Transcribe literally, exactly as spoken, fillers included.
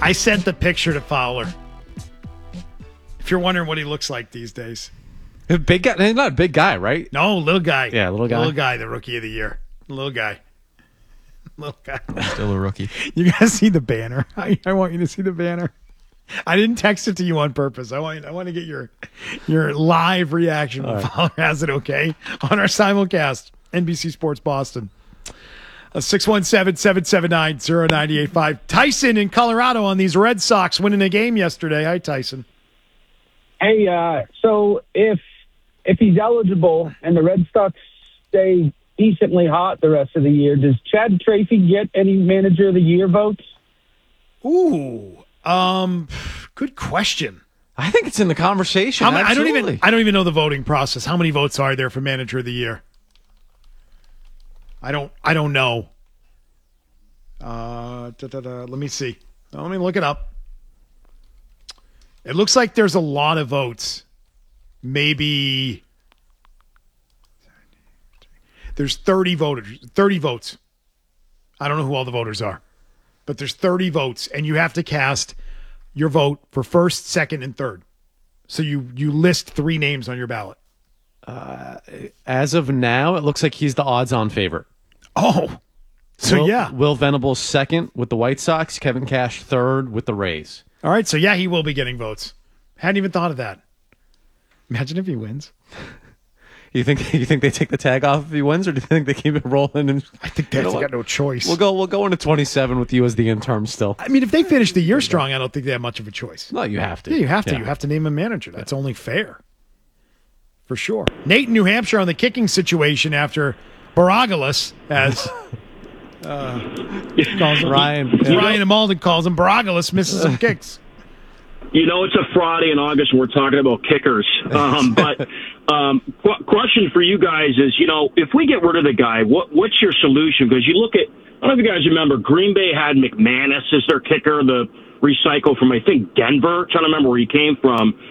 I sent the picture to Fowler. If you're wondering what he looks like these days. A big guy? He's not a big guy, right? No, little guy. Yeah, little guy. Little guy, the rookie of the year. Little guy. Little guy. Still a rookie. You guys see the banner? I, I want you to see the banner. I didn't text it to you on purpose. I want I want to get your your live reaction when Fowler has it, okay? On our simulcast, N B C Sports Boston. Uh, six one seven, seven seven nine, zero nine eight five. Tyson in Colorado on these Red Sox winning a game yesterday. Hi, Tyson. Hey, uh, so if if he's eligible and the Red Sox stay decently hot the rest of the year, does Chad Tracy get any Manager of the Year votes? Ooh, um, good question. I think it's in the conversation. How many, I don't Absolutely. even I don't even know the voting process. How many votes are there for Manager of the Year? I don't I don't know. Uh, da, da, da, let me see. Let me look it up. It looks like there's a lot of votes. Maybe there's thirty voters, thirty votes. I don't know who all the voters are, but there's thirty votes, and you have to cast your vote for first, second, and third. So you you list three names on your ballot. Uh, as of now, it looks like he's the odds-on favorite. Oh, so Will, yeah. Will Venables second with the White Sox, Kevin Cash third with the Rays. All right, so yeah, he will be getting votes. Hadn't even thought of that. Imagine if he wins. You think you think they take the tag off if he wins, or do you think they keep it rolling? And I think they you know have what? got no choice. We'll go. We'll go into twenty-seven with you as the interim still. I mean, if they finish the year strong, I don't think they have much of a choice. No, you have to. Yeah, you have to. Yeah. You have to name a manager. That's only fair. For sure. Nate in New Hampshire on the kicking situation after Baragalus, as uh, calls him. Ryan. Ryan Malden calls him, Baragalus misses some kicks. You know, it's a Friday in August and we're talking about kickers. Um, but um, qu- question for you guys is, you know, if we get rid of the guy, what what's your solution? Because you look at, I don't know if you guys remember, Green Bay had McManus as their kicker, the recycle from, I think, Denver. I'm trying to remember where he came from.